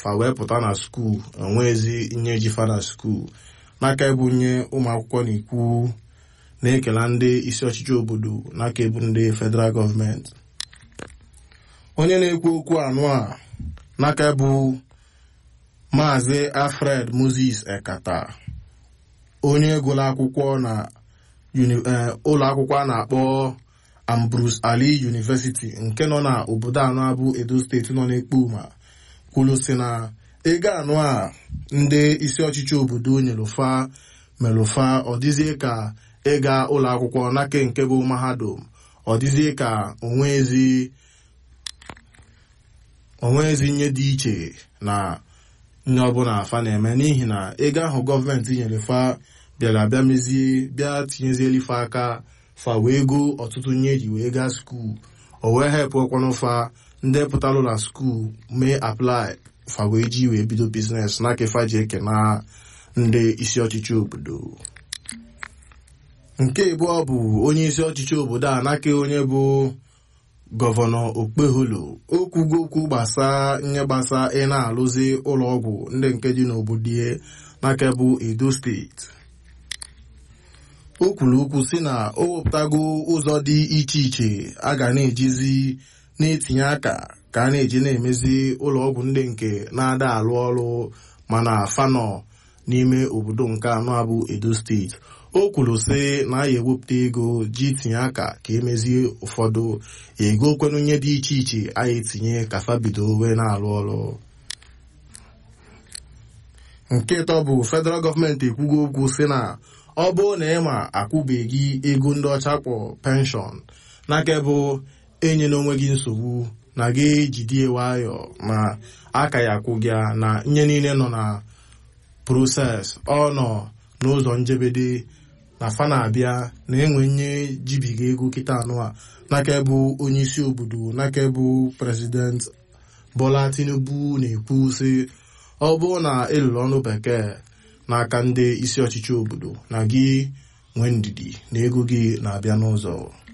fa wee pụta na skuul enweezi nye ejifa na skuul n'aka ebunye ụmụ akwụkwọ na-ekwu na-ekela ndị isi ọchịchị obodo n'aka ebu ndị federal gọọmenti. Onye na-ekwu okwu anụ a n'aka bụ Maazị Alfred Moses Ekata, onye gụrụ akwụkwọ na ụlọ akwụkwọ a na-akpọ Ambrose Ali University nke nọ na obodo anọ abụ Edo steeti nọ n'Ekpoma, kwuru sị na ego anụ a ndị isi ọchịchị obodo nyelufa melufa ọ dịzie ka ịga ụlọ akwụkwọ n'aka nke bụ mahadum, ọ dịzie ka onwezi nye dị iche na nye ọbụla fa na-eme, n'ihi na ego ahụ gọọmenti nyerefa bịara bịa mezie bịa tinyezielife aka fa wee go ọtụtụ nye eji wee gaa skuul, o wee hepụkwanụfa ndị pụtalụ na skuul mee aplai fa wee ji wee bido biznes n'aka fa ji ekena ndị isi ọchịchị obodo. Nke abụọ bụ onye isi ọchịchị obodo a n'aka onye bụ Gọvanọ Okpeholo okwugo okwu gbasa nye gbasa ị na-alụzi ụlọọgwụ ndị nke dị n'obodo n'aka bụ Edo steeti. O kwuru okwu si na o wepụtago ụzọ dị iche iche a ga na-ejizi na-etinye aka ka a na-eji na-emezi ụlọọgwụ ndị nke na-ada alụ ọrụ mana fanọ n'ime obodo nke anọ abụ Edo steeti. O kwuru sị na ya ewepụta ego ji tinye aka ka emezie ụfọdụ ego kwenunye dị iche iche a ya etinye ka fabido wee na-alụ ọrụ. Nke ịtọ bụ federal gọọmenti ekwugo okwu sị na ọ bụrụ na ịma akwụbeghị ego ndị ọcha kpọ penshọn n'aka bụ enye n'onwe gị nsogbu na gị ejidie nwayọ ma aka ya akwụ gị na nye niile nọ na proses ọ nọ n'ụzọ njebede na fa na-abịa na enwe nye jibiga ego kịta anụ a n'aka bụ onye isi obodo n'aka bụ President Bola Tinubu na-ekwu sị ọ bụrụ na ịlụrụ ọnụ bekee n'aka ndị isi ọchịchị obodo na gị nwee ndidi na ego gị na-abịa n'ụzọ.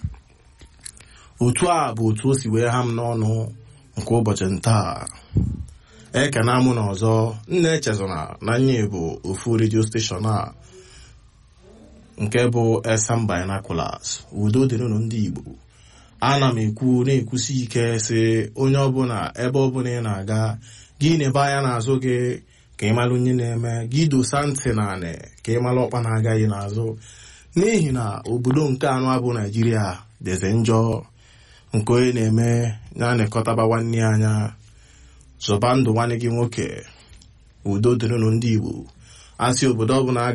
Otu a bụ otu o si wee ha m n'ọnụ nke ụbọchị ntaa. Ekena mụ na ọzọ nna echezona na nye bụ ofu redio steshọn a nke bụ SM Binoculars. Udo dịrịnụ ndị Igbo. Ana m na-ekwusi ike sị onye ọbụla ebe ọbụla ị na-aga gị na-ebe anya n'azụ gị ka ịmalụ onye na-eme, gị dosa ntị naanị ka ịmalụ ọkpa na-agaghị n'azụ, n'ihi na obodo nke anọ abụ Naijiria dịzi njọ. Nke onye na-eme na-anịkọtaba nwanne ya anya, zọba ndụ nwanne gị nwoke. Udo dịrịnụ ndị Igbo. Asị obodo ọbụla